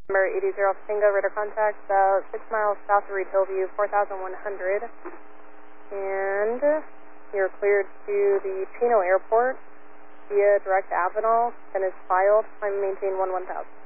Number 80 Tango, radar contact, 6 miles south of Reed Hillview, 4,100. And you're cleared to the Chino Airport via direct Avenal, and is filed. I'm maintain 11000.